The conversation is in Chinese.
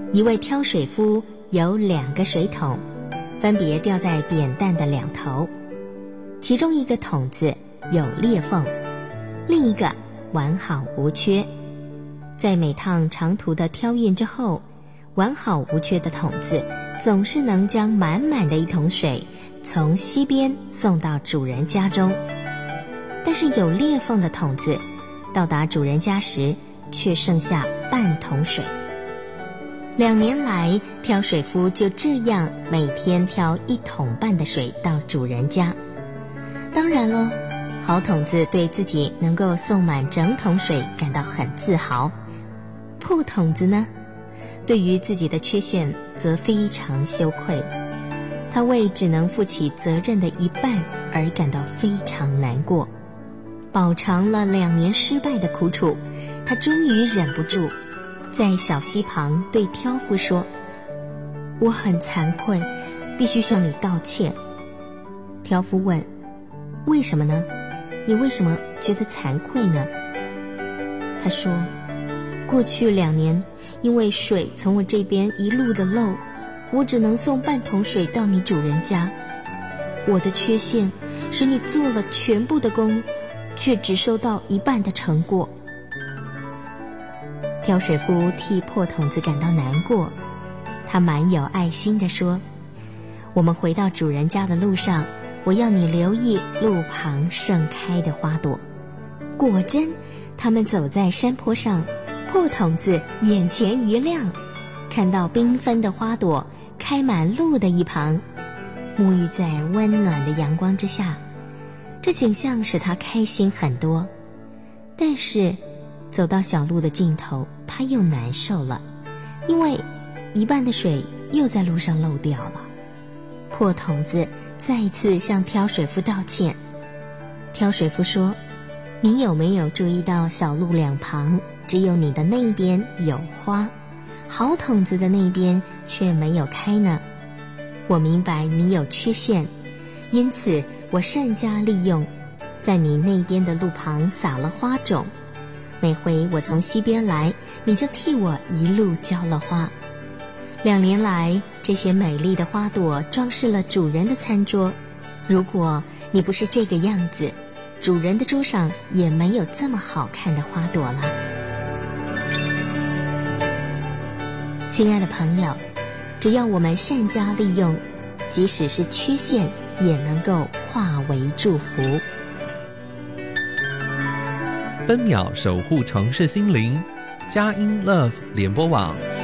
一位挑水夫有2个水桶，分别吊在扁担的两头，其中一个桶子有裂缝，另一个完好无缺。在每趟长途的挑运之后，完好无缺的桶子总是能将满满的一桶水从西边送到主人家中，但是有裂缝的桶子到达主人家时却剩下半桶水。2年来，挑水夫就这样每天挑1桶半的水到主人家。当然咯，好桶子对自己能够送满整桶水感到很自豪，破桶子呢，对于自己的缺陷则非常羞愧，他为只能负起责任的一半而感到非常难过。饱尝了2年失败的苦楚，他终于忍不住在小溪旁对挑夫说：我很惭愧，必须向你道歉。挑夫问：为什么呢？你为什么觉得惭愧呢？他说：过去2年，因为水从我这边一路的漏，我只能送半桶水到你主人家。我的缺陷使你做了全部的工，却只收到一半的成果。挑水夫替破桶子感到难过，他蛮有爱心地说：我们回到主人家的路上，我要你留意路旁盛开的花朵。果真，他们走在山坡上，破桶子眼前一亮，看到缤纷的花朵开满路的一旁，沐浴在温暖的阳光之下，这景象使他开心很多。但是走到小路的尽头，他又难受了，因为一半的水又在路上漏掉了。破桶子再次向挑水夫道歉。挑水夫说：你有没有注意到小路两旁只有你的那边有花，好桶子的那边却没有开呢？我明白你有缺陷，因此我善加利用，在你那边的路旁撒了花种。每回我从西边来，你就替我一路浇了花。2年来，这些美丽的花朵装饰了主人的餐桌。如果你不是这个样子，主人的桌上也没有这么好看的花朵了。亲爱的朋友，只要我们善加利用，即使是缺陷也能够化为祝福。 分秒守护城市心灵，佳音 Love 联播网。